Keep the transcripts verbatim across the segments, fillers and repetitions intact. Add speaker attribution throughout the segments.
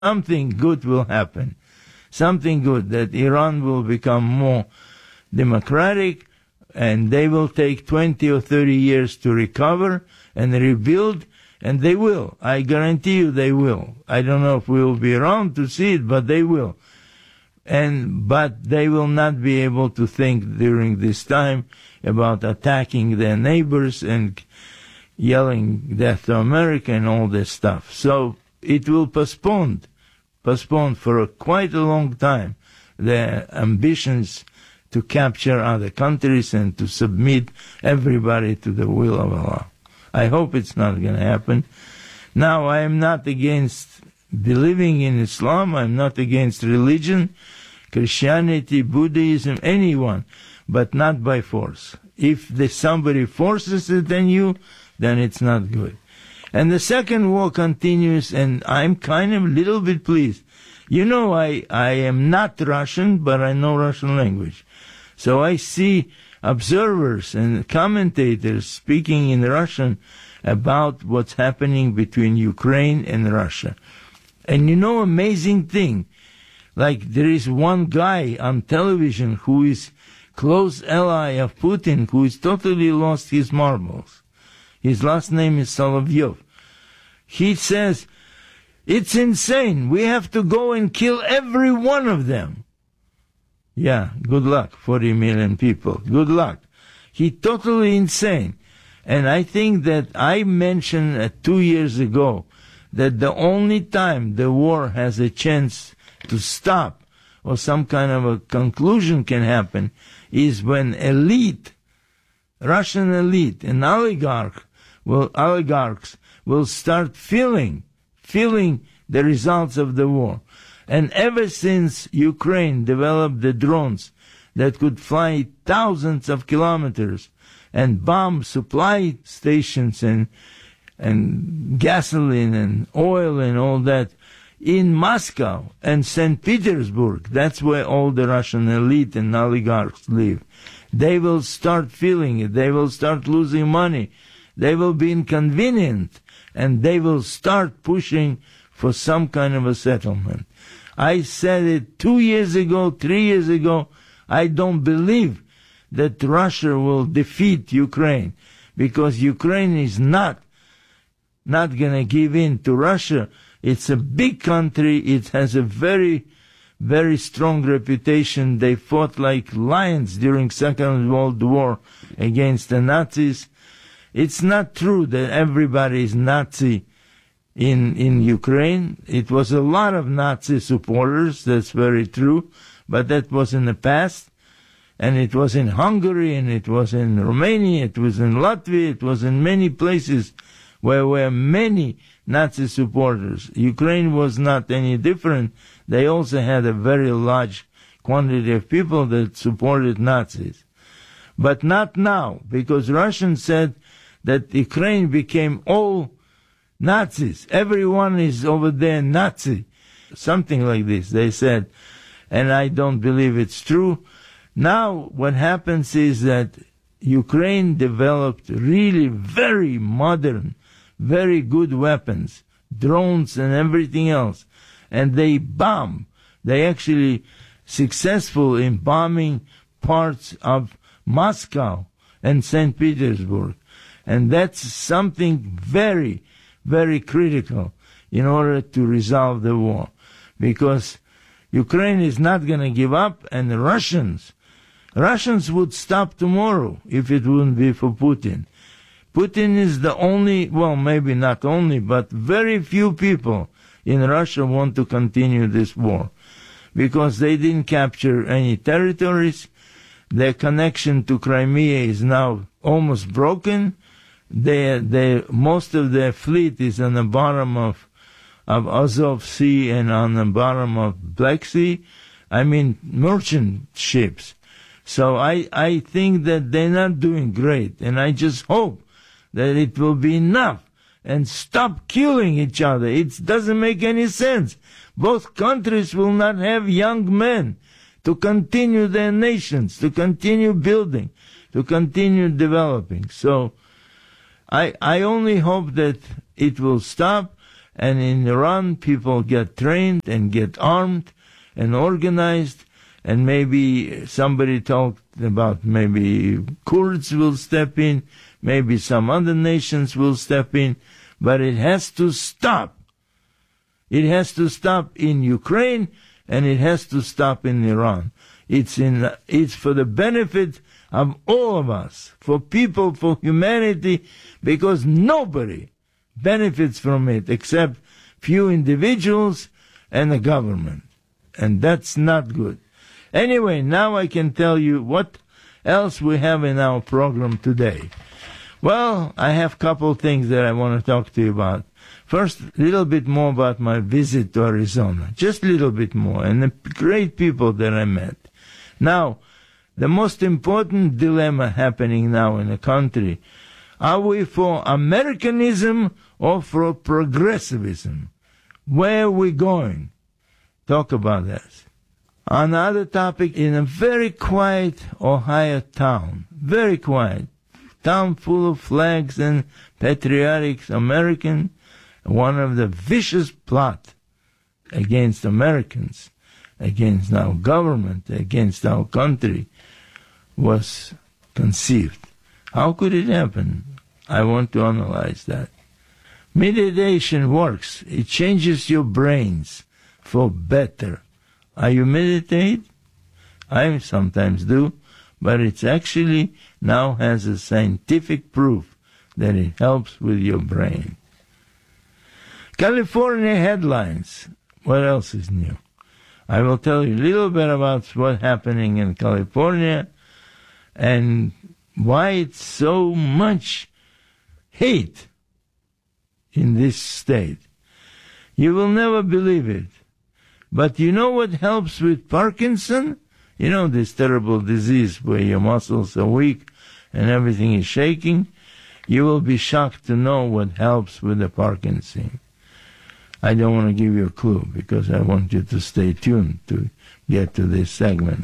Speaker 1: something good will happen. Something good, that Iran will become more democratic, and they will take twenty or thirty years to recover and rebuild, and they will. I guarantee you they will. I don't know if we will be around to see it, but they will. And but they will not be able to think during this time about attacking their neighbors and yelling death to America and all this stuff. So it will postpone, postpone for a, quite a long time their ambitions to capture other countries and to submit everybody to the will of Allah. I hope it's not going to happen. Now, I am not against believing in Islam. I'm not against religion, Christianity, Buddhism, anyone, but not by force. If the, somebody forces it on you, then it's not good. And the second war continues, and I'm kind of a little bit pleased. You know, I, I am not Russian, but I know Russian language. So I see observers and commentators speaking in Russian about what's happening between Ukraine and Russia. And you know, amazing thing, like there is one guy on television who is close ally of Putin, who is totally lost his marbles. His last name is Solovyov. He says, it's insane. We have to go and kill every one of them. Yeah, good luck, forty million people. Good luck. He totally insane. And I think that I mentioned uh, two years ago that the only time the war has a chance to stop or some kind of a conclusion can happen is when elite, Russian elite and oligarch will, oligarchs will start feeling, feeling the results of the war. And ever since Ukraine developed the drones that could fly thousands of kilometers and bomb supply stations and and gasoline and oil and all that in Moscow and Saint Petersburg, that's where all the Russian elite and oligarchs live, they will start feeling it. They will start losing money. They will be inconvenient, and they will start pushing for some kind of a settlement. I said it two years ago, three years ago. I don't believe that Russia will defeat Ukraine, because Ukraine is not not going to give in to Russia. It's a big country. It has a very, very strong reputation. They fought like lions during Second World War against the Nazis. It's not true that everybody is Nazi in in Ukraine. It was a lot of Nazi supporters, that's very true, but that was in the past. And it was in Hungary, and it was in Romania, it was in Latvia, it was in many places where were many Nazi supporters. Ukraine was not any different. They also had a very large quantity of people that supported Nazis. But not now, because Russians said that Ukraine became all Nazis. Everyone is over there Nazi. Something like this, they said. And I don't believe it's true. Now what happens is that Ukraine developed really very modern, very good weapons, drones and everything else. And they bomb. They actually successful in bombing parts of Moscow and Saint Petersburg. And that's something very, very critical in order to resolve the war. Because Ukraine is not going to give up, and the Russians, Russians would stop tomorrow if it wouldn't be for Putin. Putin is the only, well, maybe not only, but very few people in Russia want to continue this war, because they didn't capture any territories. Their connection to Crimea is now almost broken. They, they, most of their fleet is on the bottom of, of Azov Sea and on the bottom of Black Sea. I mean, merchant ships. So I, I think that they're not doing great, and I just hope that it will be enough and stop killing each other. It doesn't make any sense. Both countries will not have young men to continue their nations, to continue building, to continue developing. So I, I only hope that it will stop. And in Iran, people get trained and get armed and organized. And maybe somebody talked about maybe Kurds will step in, maybe some other nations will step in, but it has to stop. It has to stop in Ukraine, and it has to stop in Iran. It's in, it's for the benefit of all of us, for people, for humanity, because nobody benefits from it except few individuals and the government. And that's not good. Anyway, now I can tell you what else we have in our program today. Well, I have a couple things that I want to talk to you about. First, a little bit more about my visit to Arizona. Just a little bit more. And the great people that I met. Now, the most important dilemma happening now in the country, are we for Americanism or for progressivism? Where are we going? Talk about that. Another topic, in a very quiet Ohio town, very quiet, town full of flags and patriotic American, one of the vicious plot against Americans, against our government, against our country, was conceived. How could it happen? I want to analyze that. Meditation works. It changes your brains for better. Are you meditate? I sometimes do, but it's actually now has a scientific proof that it helps with your brain. California headlines. What else is new? I will tell you a little bit about what's happening in California and why it's so much hate in this state. You will never believe it. But you know what helps with Parkinson? You know this terrible disease where your muscles are weak and everything is shaking? You will be shocked to know what helps with the Parkinson. I don't want to give you a clue because I want you to stay tuned to get to this segment.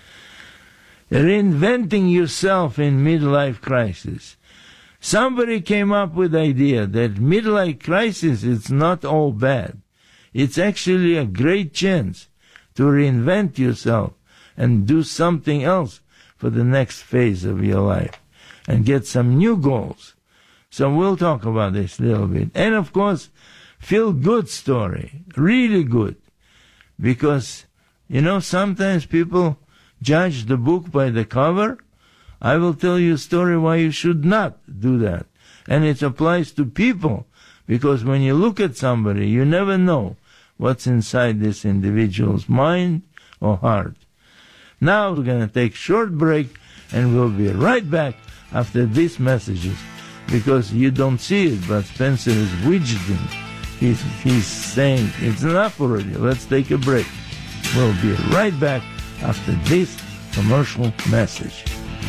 Speaker 1: Reinventing yourself in midlife crisis. Somebody came up with the idea that midlife crisis is not all bad. It's actually a great chance to reinvent yourself and do something else for the next phase of your life and get some new goals. So we'll talk about this a little bit. And of course, feel-good story, really good. Because, you know, sometimes people judge the book by the cover. I will tell you a story why you should not do that. And it applies to people, because when you look at somebody, you never know what's inside this individual's mind or heart. Now we're going to take a short break, and we'll be right back after these messages, because you don't see it, but Spencer is widgeting. He's, he's saying, it's enough already, let's take a break. We'll be right back after this commercial message.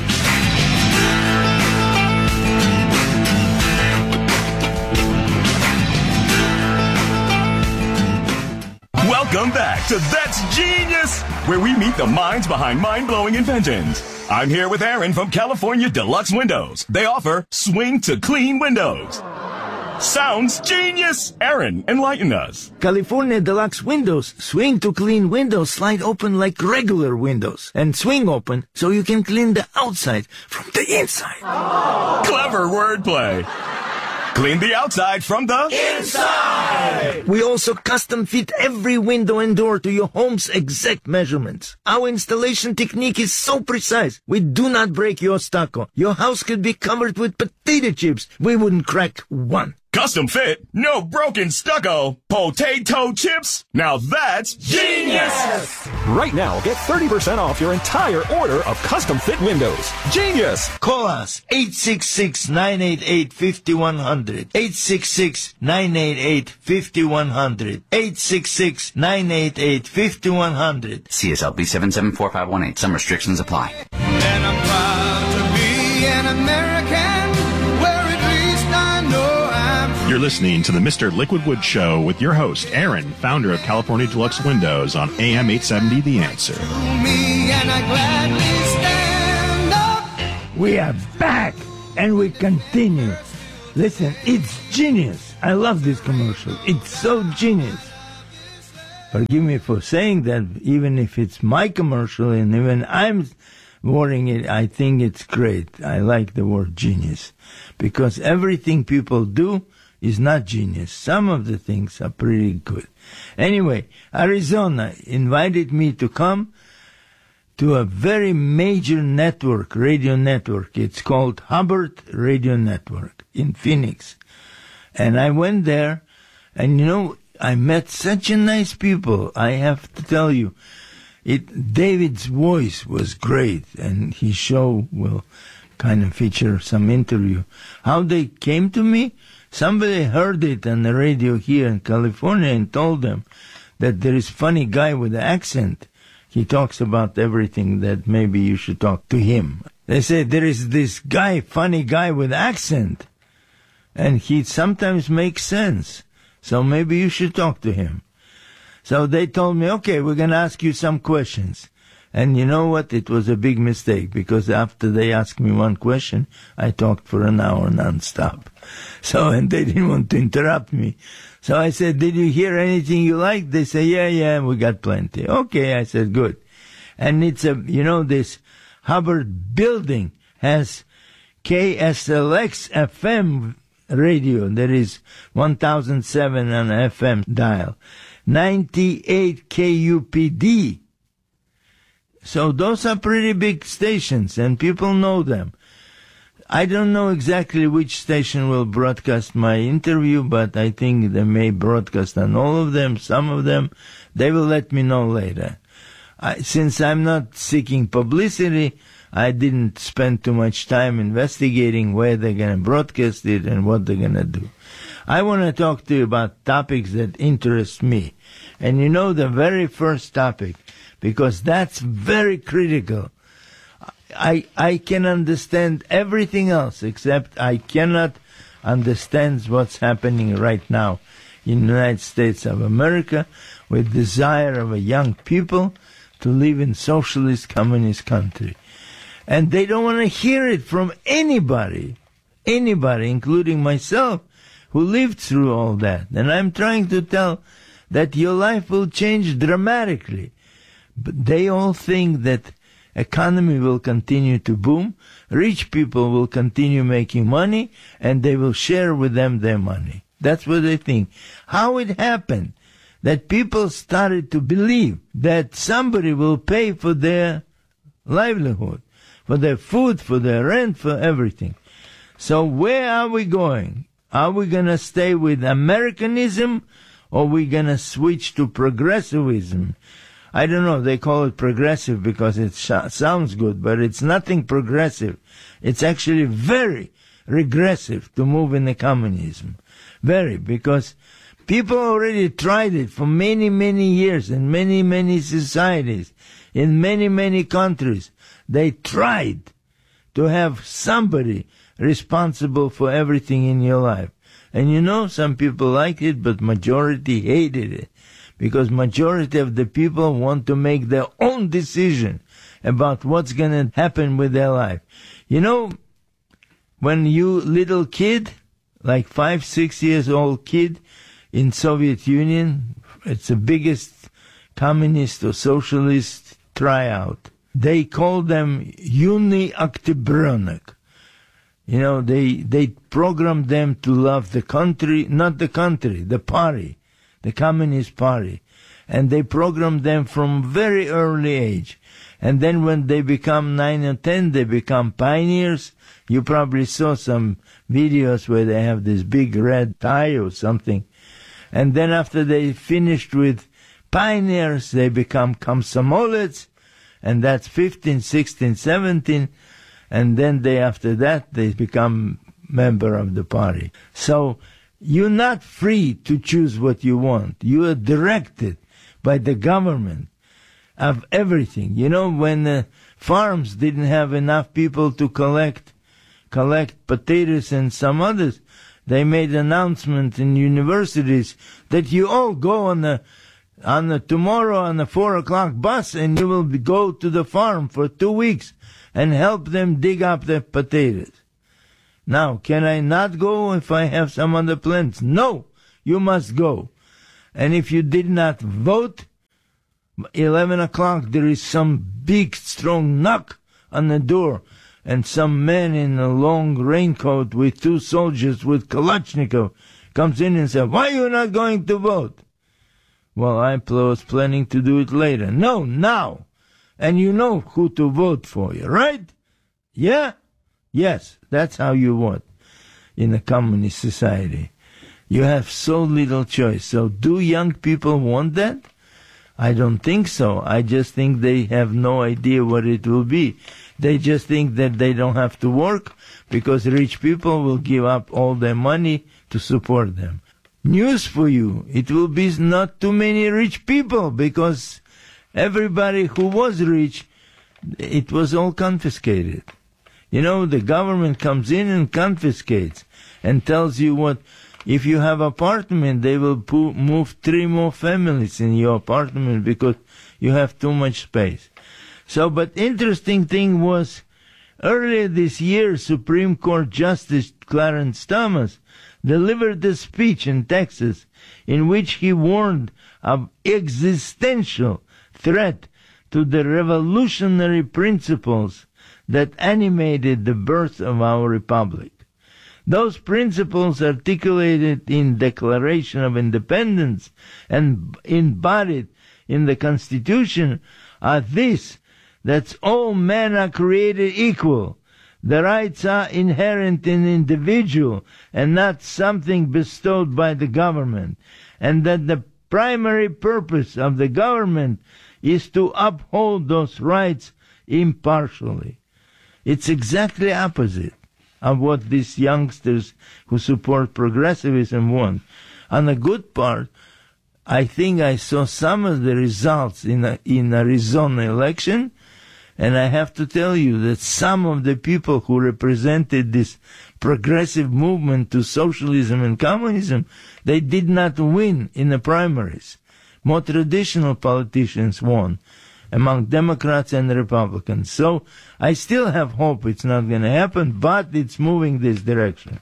Speaker 2: Welcome back to That's Genius, where we meet the minds behind mind-blowing inventions. I'm here with Aaron from California Deluxe Windows. They offer swing to clean windows. Sounds genius! Aaron, enlighten us.
Speaker 3: California Deluxe Windows. Swing to clean windows slide open like regular windows. And swing open so you can clean the outside from the inside.
Speaker 2: Oh. Clever wordplay. Clean the outside from the
Speaker 3: inside! We also custom fit every window and door to your home's exact measurements. Our installation technique is so precise, we do not break your stucco. Your house could be covered with potato chips. We wouldn't crack one.
Speaker 2: Custom fit, no broken stucco, potato chips. Now that's genius!
Speaker 4: Right now, get thirty percent off your entire order of custom fit windows. Genius!
Speaker 3: Call us eight six six, nine eight eight, five one zero zero. eight six six, nine eight eight, five one zero zero. eight six six, nine eight eight, five one zero zero.
Speaker 5: C S L B seven seven four five one eight. Some restrictions apply.
Speaker 6: And I'm proud to be an American, where at least I know I'm.
Speaker 7: You're listening to the Mister Liquidwood Show with your host, Aaron, founder of California Deluxe Windows on A M eight seventy The Answer.
Speaker 6: Me and I gladly stand up.
Speaker 1: We are back, and we continue. Listen, it's genius. I love this commercial. It's so genius. Forgive me for saying that, even if it's my commercial and even I'm wording it, I think it's great. I like the word genius because everything people do is not genius. Some of the things are pretty good. Anyway, Arizona invited me to come to a very major network, radio network. It's called Hubbard Radio Network in Phoenix. And I went there, and you know, I met such a nice people. I have to tell you, it David's voice was great, and his show will kind of feature some interview. How they came to me? Somebody heard it on the radio here in California and told them that there is a funny guy with an accent. He talks about everything that maybe you should talk to him. They said there is this guy, funny guy with accent, and he sometimes makes sense. So maybe you should talk to him. So they told me, okay, we're going to ask you some questions. And you know what? It was a big mistake because after they asked me one question, I talked for an hour nonstop. So, and they didn't want to interrupt me. So I said, did you hear anything you liked? They said, yeah, yeah, we got plenty. Okay, I said, good. And it's a, you know, this Hubbard building has K S L X F M radio. There is one thousand seven on F M dial. ninety-eight K U P D. So those are pretty big stations, and people know them. I don't know exactly which station will broadcast my interview, but I think they may broadcast on all of them, some of them. They will let me know later. I, since I'm not seeking publicity, I didn't spend too much time investigating where they're going to broadcast it and what they're going to do. I want to talk to you about topics that interest me. And you know the very first topic, because that's very critical. I I can understand everything else except I cannot understand what's happening right now in the United States of America with desire of a young people to live in socialist communist country. And they don't want to hear it from anybody, anybody, including myself, who lived through all that. And I'm trying to tell that your life will change dramatically. But they all think that economy will continue to boom, rich people will continue making money, and they will share with them their money. That's what they think. How it happened that people started to believe that somebody will pay for their livelihood, for their food, for their rent, for everything. So where are we going? Are we going to stay with Americanism, or are we going to switch to progressivism? I don't know, they call it progressive because it sh- sounds good, but it's nothing progressive. It's actually very regressive to move in the communism. Very, because people already tried it for many, many years in many, many societies, in many, many countries. They tried to have somebody responsible for everything in your life. And you know, some people liked it, but majority hated it. Because majority of the people want to make their own decision about what's going to happen with their life. You know, when you little kid, like five, six years old kid in Soviet Union, it's the biggest communist or socialist tryout. They call them Yuni Oktябрёнок. You know, they, they programmed them to love the country, not the country, the party. The Communist Party, and they programmed them from very early age. And then when they become nine or ten, they become pioneers. You probably saw some videos where they have this big red tie or something. And then after they finished with pioneers, they become komsomolets, and that's fifteen, sixteen, seventeen. And then they, after that, they become member of the party. So you're not free to choose what you want. You are directed by the government of everything. You know, when uh, farms didn't have enough people to collect collect potatoes and some others, they made announcement in universities that you all go on the on the tomorrow on the four o'clock bus and you will be, go to the farm for two weeks and help them dig up the potatoes. Now, can I not go if I have some other plans? No, you must go. And if you did not vote, eleven o'clock, there is some big, strong knock on the door, and some man in a long raincoat with two soldiers with Kalashnikov comes in and says, why are you not going to vote? Well, I was planning to do it later. No, now. And you know who to vote for, right? Yeah? Yes, that's how you vote in a communist society. You have so little choice. So do young people want that? I don't think so. I just think they have no idea what it will be. They just think that they don't have to work because rich people will give up all their money to support them. News for you, it will be not too many rich people because everybody who was rich, it was all confiscated. You know, the government comes in and confiscates and tells you what, if you have apartment, they will po- move three more families in your apartment because you have too much space. So, but interesting thing was, earlier this year, Supreme Court Justice Clarence Thomas delivered a speech in Texas in which he warned of existential threat to the revolutionary principles that animated the birth of our republic. Those principles articulated in Declaration of Independence and embodied in the Constitution are this, that all men are created equal. The rights are inherent in individual and not something bestowed by the government, and that the primary purpose of the government is to uphold those rights impartially. It's exactly opposite of what these youngsters who support progressivism want. On the good part, I think I saw some of the results in a, in Arizona election, and I have to tell you that some of the people who represented this progressive movement to socialism and communism, they did not win in the primaries. More traditional politicians won among Democrats and Republicans. So I still have hope it's not going to happen, but it's moving this direction.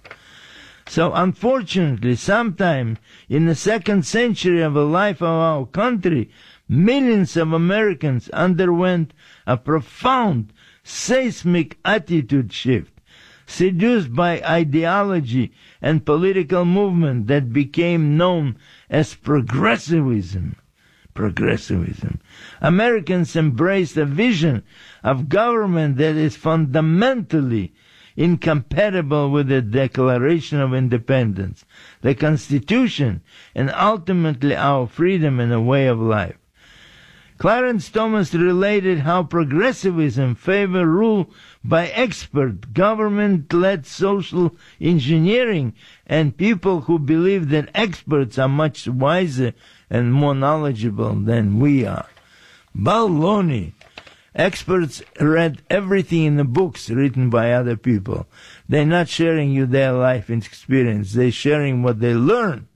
Speaker 1: So unfortunately, sometime in the second century of the life of our country, millions of Americans underwent a profound seismic attitude shift, seduced by ideology and political movement that became known as progressivism. Progressivism. Americans embraced a vision of government that is fundamentally incompatible with the Declaration of Independence, the Constitution, and ultimately our freedom and a way of life. Clarence Thomas related how progressivism favored rule by expert, government-led social engineering, and people who believe that experts are much wiser and more knowledgeable than we are. Baloney. Experts read everything in the books written by other people. They're not sharing you their life experience. They're sharing what they learn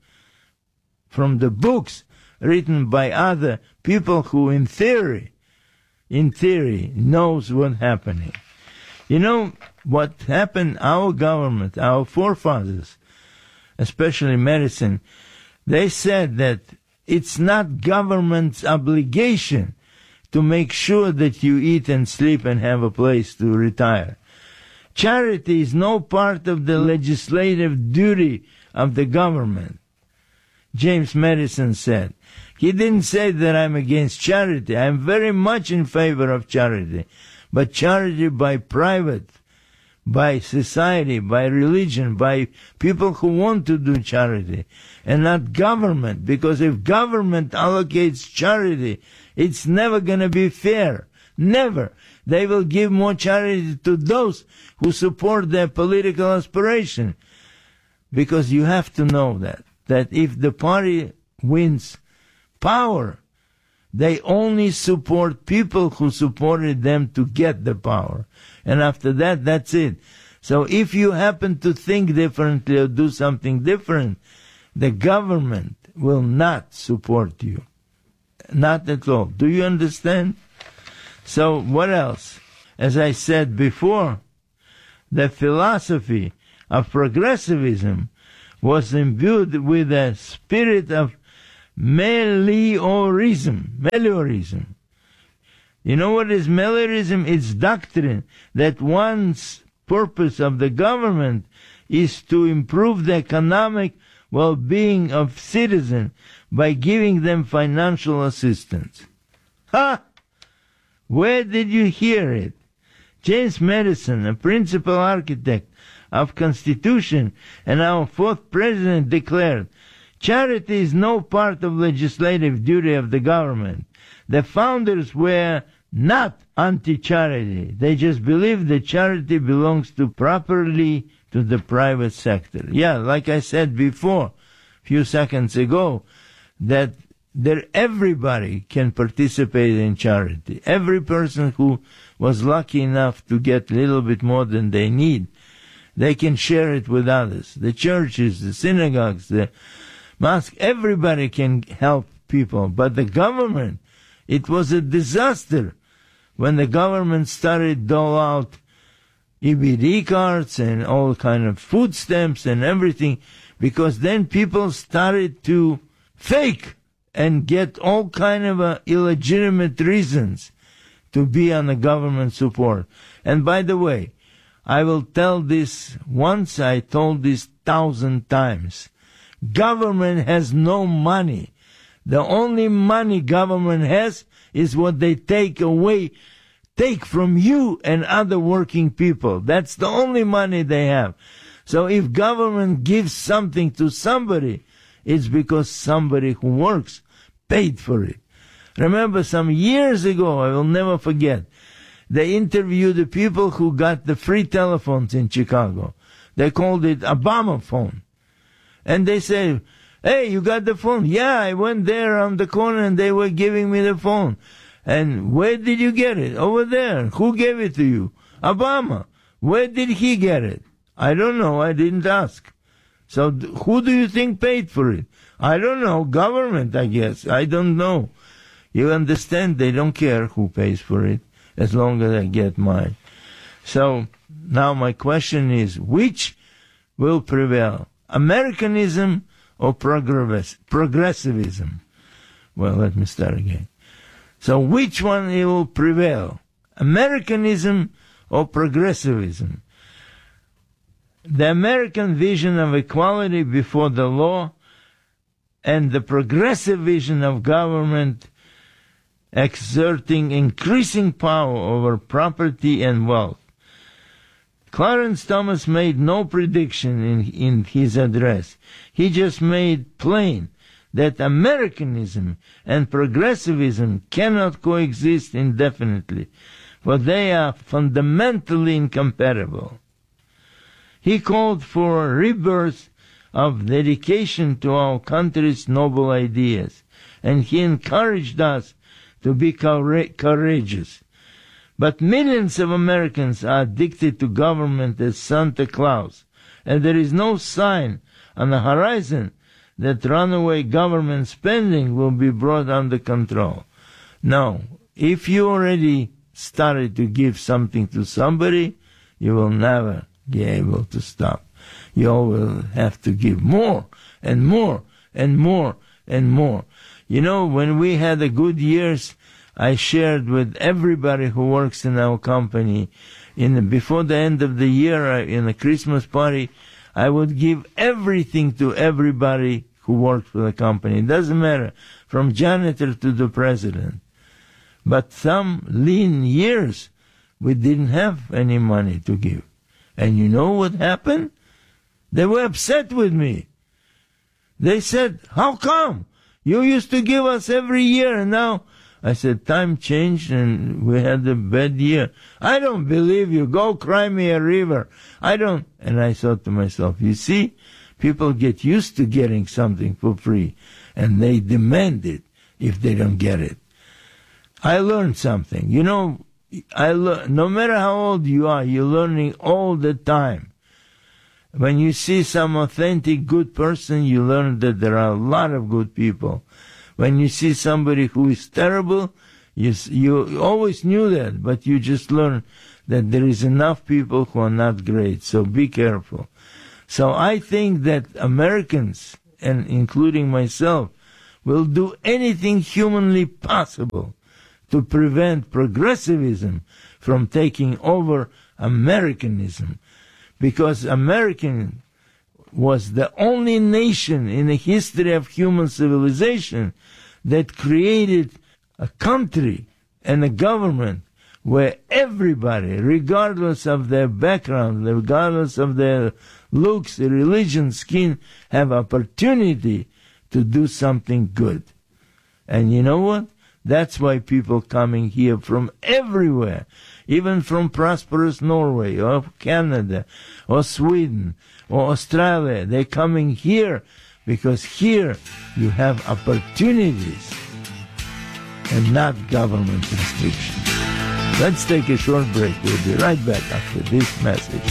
Speaker 1: from the books written by other people who in theory, in theory, knows what's happening. You know what happened? Our government, our forefathers, especially medicine, they said that it's not government's obligation to make sure that you eat and sleep and have a place to retire. Charity is no part of the legislative duty of the government. James Madison said. He didn't say that I'm against charity. I'm very much in favor of charity. But charity by private, by society, by religion, by people who want to do charity, and not government. Because if government allocates charity, it's never going to be fair. Never. They will give more charity to those who support their political aspiration. Because you have to know that, that if the party wins power, they only support people who supported them to get the power. And after that, that's it. So if you happen to think differently or do something different, the government will not support you. Not at all. Do you understand? So what else? As I said before, the philosophy of progressivism was imbued with a spirit of meliorism. Meliorism. You know what is meliorism? It's doctrine that one's purpose of the government is to improve the economic well-being of citizens by giving them financial assistance. Ha! Where did you hear it? James Madison, a principal architect of Constitution and our fourth president, declared, charity is no part of legislative duty of the government. The founders were not anti-charity. They just believed that charity belongs to properly to the private sector. Yeah, like I said before, a few seconds ago, that there everybody can participate in charity. Every person who was lucky enough to get a little bit more than they need, they can share it with others. The churches, the synagogues, the mosque, everybody can help people. But the government, it was a disaster when the government started dole out E B D cards and all kind of food stamps and everything, because then people started to fake and get all kind of uh, illegitimate reasons to be on the government support. And by the way, I will tell this once, I told this thousand times. Government has no money. The only money government has is what they take away, take from you and other working people. That's the only money they have. So if government gives something to somebody, it's because somebody who works paid for it. Remember, some years ago, I will never forget, they interviewed the people who got the free telephones in Chicago. They called it Obama phone. And they said, hey, you got the phone? Yeah, I went there on the corner and they were giving me the phone. And where did you get it? Over there. Who gave it to you? Obama. Where did he get it? I don't know. I didn't ask. So who do you think paid for it? I don't know. Government, I guess. I don't know. You understand? They don't care who pays for it as long as I get mine. So now my question is, which will prevail? Americanism or progress, progressivism? Well, let me start again. So which one will prevail? Americanism or progressivism? The American vision of equality before the law and the progressive vision of government exerting increasing power over property and wealth. Clarence Thomas made no prediction in, in his address. He just made plain that Americanism and progressivism cannot coexist indefinitely, for they are fundamentally incompatible. He called for a rebirth of dedication to our country's noble ideas, and he encouraged us to be courageous. But millions of Americans are addicted to government as Santa Claus, and there is no sign on the horizon that runaway government spending will be brought under control. No, if you already started to give something to somebody, you will never be able to stop. You will have to give more and more and more and more. You know, when we had the good years, I shared with everybody who works in our company, in the, before the end of the year, in a Christmas party, I would give everything to everybody who worked for the company. It doesn't matter, from janitor to the president. But some lean years, we didn't have any money to give. And you know what happened? They were upset with me. They said, how come? You used to give us every year, and now... I said, time changed and we had a bad year. I don't believe you. Go cry me a river. I don't. And I thought to myself, you see, people get used to getting something for free and they demand it if they don't get it. I learned something. You know, I le- no matter how old you are, you're learning all the time. When you see some authentic good person, you learn that there are a lot of good people. When you see somebody who is terrible, you, you always knew that, but you just learn that there is enough people who are not great. So be careful. So I think that Americans, and including myself, will do anything humanly possible to prevent progressivism from taking over Americanism, because American was the only nation in the history of human civilization that created a country and a government where everybody, regardless of their background, regardless of their looks, religion, skin, have opportunity to do something good. And you know what? That's why people coming here from everywhere, even from prosperous Norway or Canada or Sweden or Australia, they're coming here because here you have opportunities and not government restrictions. Let's take a short break. We'll be right back after this message.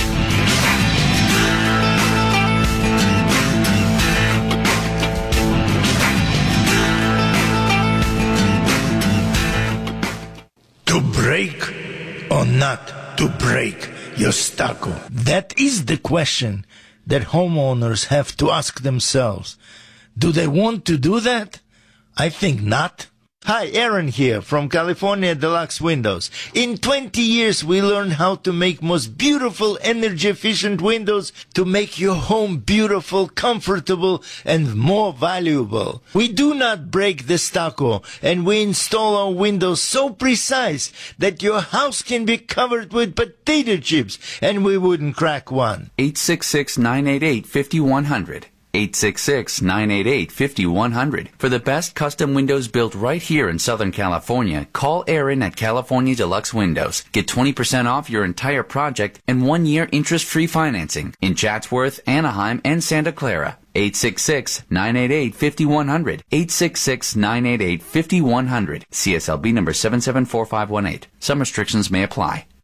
Speaker 3: To break or not to break your stucco? That is the question that homeowners have to ask themselves. Do they want to do that? I think not. Hi, Aaron here from California Deluxe Windows. In twenty years, we learned how to make most beautiful, energy-efficient windows to make your home beautiful, comfortable, and more valuable. We do not break the stucco, and we install our windows so precise that your house can be covered with potato chips, and we wouldn't crack one.
Speaker 5: eight six six, nine eight eight, five one zero zero. eight six six, nine eight eight, five one zero zero. For the best custom windows built right here in Southern California, call Aaron at California Deluxe Windows. Get twenty percent off your entire project and one year interest-free financing in Chatsworth, Anaheim, and Santa Clara. eight six six, nine eight eight, five one zero zero. eight six six, nine eight eight, five one zero zero. C S L B number seven seven four five one eight. Some restrictions may apply.